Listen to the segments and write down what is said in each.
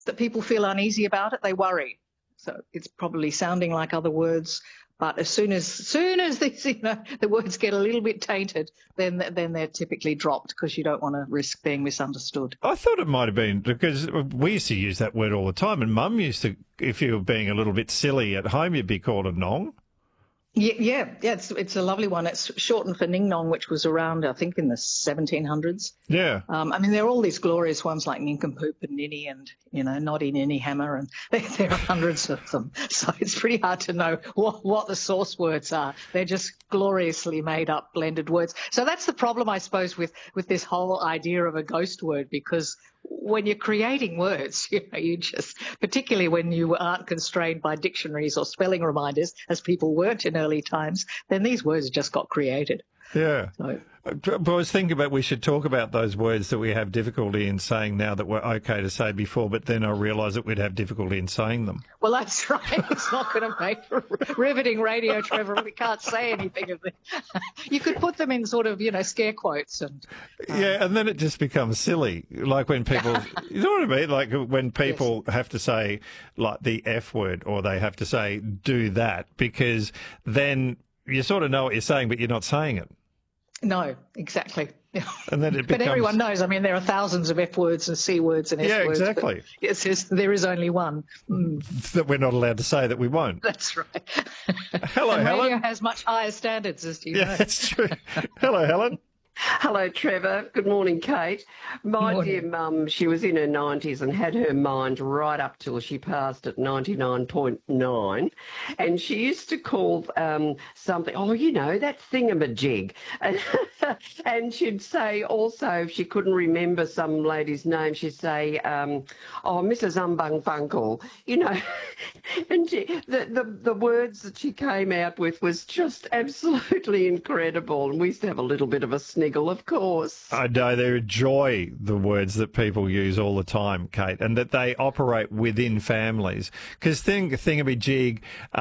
that people feel uneasy about it, they worry. So it's probably sounding like other words, but as soon as these, the words get a little bit tainted, then they're typically dropped because you don't want to risk being misunderstood. I thought it might have been because we used to use that word all the time, and Mum used to, if you were being a little bit silly at home, you'd be called a nong. Yeah. It's a lovely one. It's shortened for Ning Nong, which was around, I think, in the 1700s. Yeah. I mean, there are all these glorious ones like Nincompoop and Ninny and, Noddy Ninny Hammer, and there are hundreds of them. So it's pretty hard to know what the source words are. They're just gloriously made up blended words. So that's the problem, I suppose, with this whole idea of a ghost word, because when you're creating words, you just, particularly when you aren't constrained by dictionaries or spelling reminders, as people weren't in early times, then these words just got created. Yeah. So, but I was thinking about we should talk about those words that we have difficulty in saying now that were okay to say before, but then I realised that we'd have difficulty in saying them. Well, that's right. It's not going to make riveting radio, Trevor. We can't say anything of it. You could put them in sort of, scare quotes. Yeah, and then it just becomes silly. Like when people, you know what I mean? Like when people have to say like the F word, or they have to say do that, because then you sort of know what you're saying, but you're not saying it. No, exactly. And then it becomes... But everyone knows. I mean, there are thousands of F words and C words and S words. Yeah, exactly. Yes, there is only one. That we're not allowed to say that we won't. That's right. Hello, and Helen. Radio has much higher standards, as you know. Yeah, that's true. Hello, Helen. Hello, Trevor. Good morning, Kate. My dear mum, she was in her 90s and had her mind right up till she passed at 99.9. And she used to call something, that thingamajig. And she'd say also, if she couldn't remember some lady's name, she'd say, Mrs. Umbung Funkle, And the words that she came out with was just absolutely incredible. And we used to have a little bit of a sniggle, of course. I know they enjoy the words that people use all the time, Kate, and that they operate within families. Because thingamajig,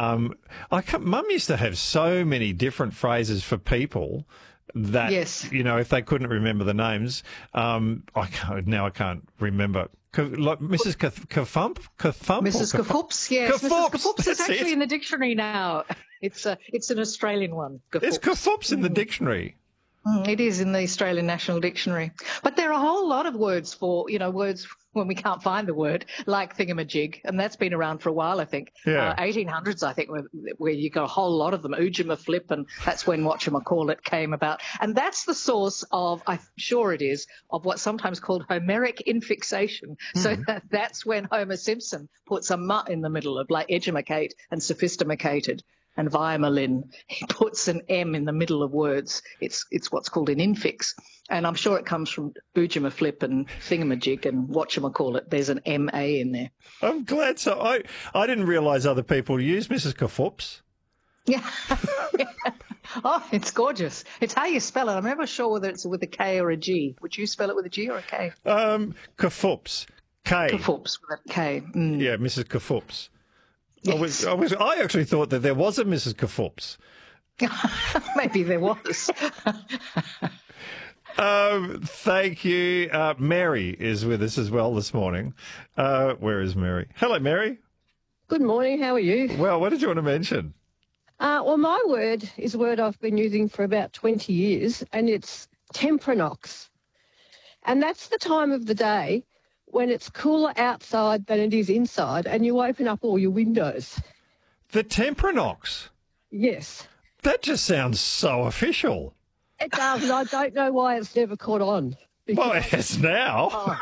Mum used to have so many different phrases for people that, if they couldn't remember the names, I can't remember. Like Mrs. Kafump? Mrs. Kafoops, yes. Kafoops, Mrs. Kafoops is actually in the dictionary now. It's an Australian one. Kafoops. It's Kafoops in the dictionary. It is in the Australian National Dictionary. But there are a whole lot of words for, words when we can't find the word, like thingamajig, and that's been around for a while, I think. Yeah. 1800s, I think, where you got a whole lot of them, oojamaflip, and that's when whatchamacallit came about. And that's the source of, I'm sure it is, of what's sometimes called Homeric infixation. So that's when Homer Simpson puts a mutt in the middle of, like, edumacate and sophisticated. And Viamalin, he puts an M in the middle of words. It's what's called an infix. And I'm sure it comes from boojamaflip and thingamajig and whatchamacallit. There's an M-A in there. I'm glad. So I didn't realise other people use Mrs. Kafoops. Yeah. Oh, it's gorgeous. It's how you spell it. I'm never sure whether it's with a K or a G. Would you spell it with a G or a K? Kafoops. K. Kafoops with a K. Yeah, Mrs. Kafoops. Yes. I actually thought that there was a Mrs. Kafoops. Maybe there was. Thank you. Mary is with us as well this morning. Where is Mary? Hello, Mary. Good morning. How are you? Well, what did you want to mention? Well, my word is a word I've been using for about 20 years, and it's temperanox. And that's the time of the day when it's cooler outside than it is inside, and you open up all your windows. The temperanox? Yes. That just sounds so official. It does, and I don't know why it's never caught on. Well, it has now.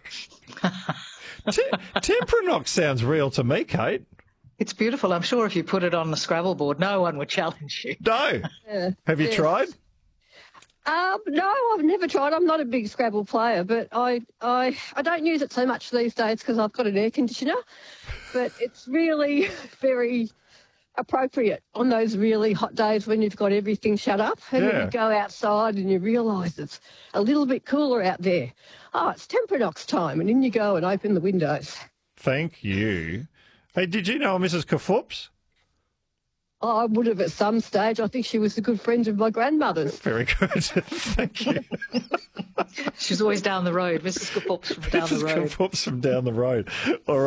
Temperanox sounds real to me, Kate. It's beautiful. I'm sure if you put it on the Scrabble board, no one would challenge you. No. Have you tried? No, I've never tried. I'm not a big Scrabble player, but I don't use it so much these days because I've got an air conditioner. But it's really very appropriate on those really hot days when you've got everything shut up and then you go outside and you realise it's a little bit cooler out there. Oh, it's temperanox time, and in you go and open the windows. Thank you. Hey, did you know Mrs. Kafoops? I would have at some stage. I think she was a good friend of my grandmother's. Very good. Thank you. She's always down the road. Mrs. Kapops from down the road. Mrs. Kapops from down the road. All right.